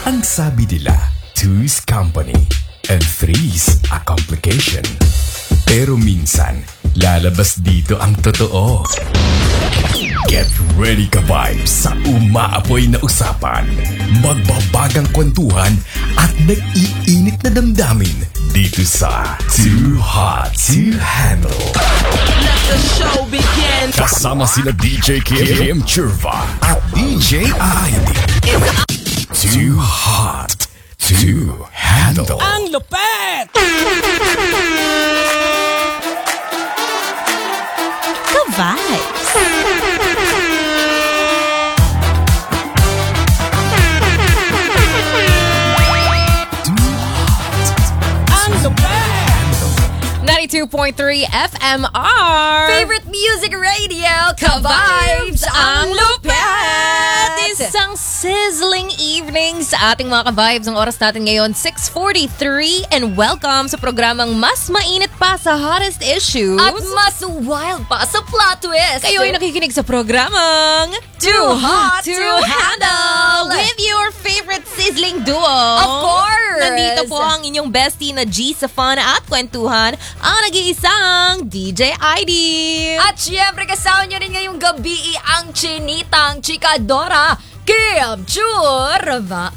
Ang sabi nila, two's company and three's a complication. Pero minsan, lalabas dito ang totoo. Get ready ka vibes sa umaapoy na usapan, magbabagang kwentuhan at nag-iinit na damdamin dito sa Too Hot to Handle. Let the show begin. Kasama sila DJ Kim Churva at DJ ID. Too Hot to Handle. Ang lupet! Ka-vibes. Ang lupet! 92.3 FMR. Favorite music radio, Ka-Vibes, ang lupet! Isang sizzling evening sa ating mga ka-vibes. Ang oras natin ngayon, 6:43. And welcome sa programang mas mainit pa sa hottest issues. At mas wild pa sa plot twist. Kayo ay nakikinig sa programang Too Hot to Handle with your favorite sizzling duo. Of course! Nandito po ang inyong bestie na G sa fun at kwentuhan, ang nag-iisang DJ ID. At syempre kasama nyo rin ngayong gabi ang chinitang chikadora, Kim Churva.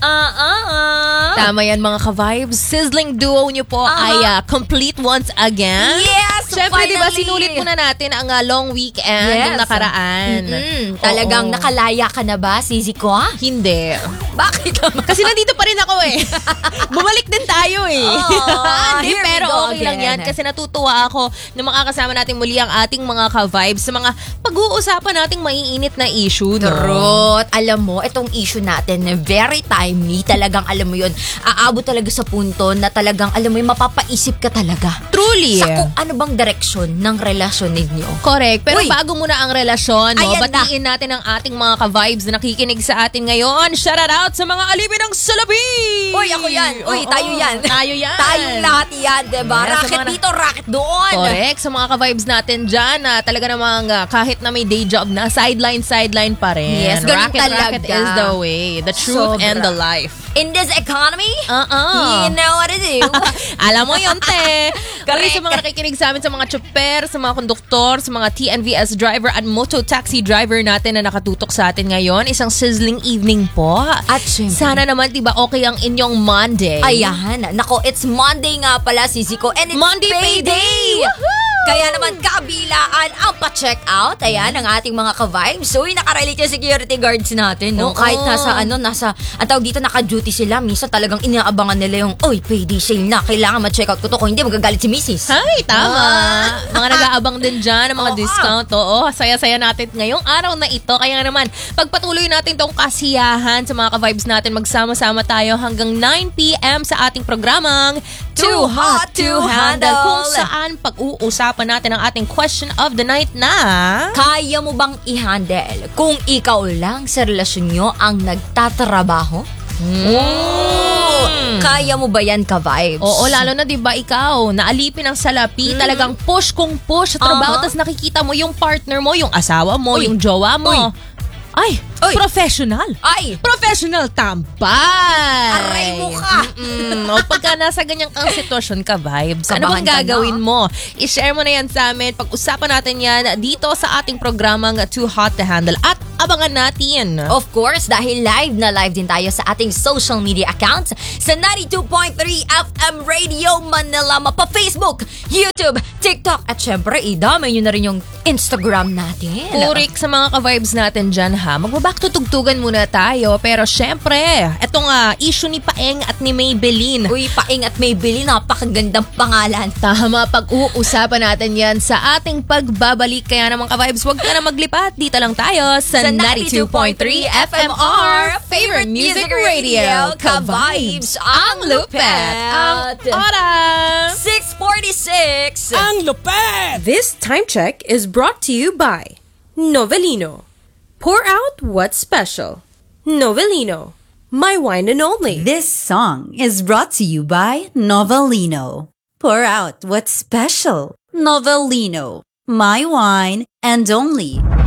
Tama yan mga ka-vibes. Sizzling duo nyo po ay complete once again. Yes! Syempre, diba, finally. sinulit muna natin ang long weekend Yes. nung nakaraan. Talagang Oo. nakalaya ka na ba, Sisi ko? Hindi. Bakit naman? Kasi nandito pa rin ako eh. Bumalik din tayo eh. Hindi, here we pero go okay lang yan. again. Kasi natutuwa ako na makakasama natin muli ang ating mga ka-vibes sa mga pag-uusapan nating maiinit na issue. No? Truth. Alam mo, itong issue natin, very timely. Talagang, alam mo yun, aabot talaga sa punto na talagang, alam mo yun, mapapaisip ka talaga. Truly. Sa kung ano bang direksyon ng relasyon ninyo. Correct. Pero Uy. bago muna ang relasyon, no, Ayan batiin natin ang ating mga ka-vibes na nakikinig sa atin ngayon. Shout out sa mga alipin ng salabi! Uy, ako yan. Uy, Oo. tayo yan. Tayo yan. Tayong lahat yan, diba? Yes, sa Racket mga- dito, racket doon. Correct. Sa mga ka-vibes natin dyan, talaga namang kahit na may day job na, sideline pa rin. Yes, ganun Racket talaga. is the way. The truth Sobra. and the life. In this economy, Uh-uh. you know what to do. Alam mo yun, te. Kaya Correct. sa mga nakikinig sa amin, sa mga chopper, sa mga konduktor, sa mga TNVS driver at moto-taxi driver natin na nakatutok sa atin ngayon, isang sizzling evening po. At syempre, Sana naman, diba, okay ang inyong Monday. ayan. Nako, it's Monday nga pala, Sisi ko. And it's Monday payday! Woohoo! Kaya naman kabilaan ang pa-check out. Ayan, ang ating mga ka-vibes. So, nakarelate yung security guards natin, no? Oo. Kahit nasa, ang tawag dito, naka-duty sila. Minsan talagang inaabangan nila yung, oy, payday sale na. Kailangan ma-check out ko to. Kung hindi, magagalit si misis. Ay, tama. Mga nag-aabang din dyan ng mga Oo. discount. Oo, saya-saya natin ngayong araw na ito. Kaya naman, pagpatuloy natin tong kasiyahan sa mga ka-vibes natin, magsama-sama tayo hanggang 9 p.m. sa ating programang Too Hot to Handle. Kung saan pag-uusapan natin ang ating question of the night na... Kaya mo bang i-handle kung ikaw lang sa relasyon nyo ang nagtatrabaho? Kaya mo ba yan, ka-vibes? Oo, lalo na 'di ba ikaw, naalipin ng salapi, talagang push kung push sa trabaho, Aha. tas nakikita mo yung partner mo, yung asawa mo, Uy. yung jowa mo. Uy. Ay, Uy. professional. Ay! Professional tambay. Aray mo ka. O pagka nasa ganyang kang sitwasyon ka, vibes, ano Kabahan bang ka gagawin na. mo? I-share mo na yan sa amin. Pag-usapan natin yan dito sa ating programang Too Hot to Handle. At abangan natin. Of course, dahil live na live din tayo sa ating social media accounts sa 92.3 FM Radio Manila, mapa-Facebook, YouTube, TikTok, at syempre, idamay nyo na rin yung Instagram natin. Kurik sa mga ka-vibes natin dyan ha. Magbaback to tugtugan muna tayo. Pero syempre, etong issue ni Paeng at ni Maybelline. Uy, Paeng at Maybelline, napakagandang pangalan. Tama, pag-uusapan natin yan sa ating pagbabalik. Kaya naman ka-vibes, huwag ka na maglipat. Dito lang tayo sa 92.3 FMR, favorite music radio, ka-vibes, ang lupet. Ang oras! 6:46. Ang lupet! This time check is brought to you by Novelino. Pour out what's special. Novelino, my wine and only. This song is brought to you by Novelino. Pour out what's special. Novelino, my wine and only.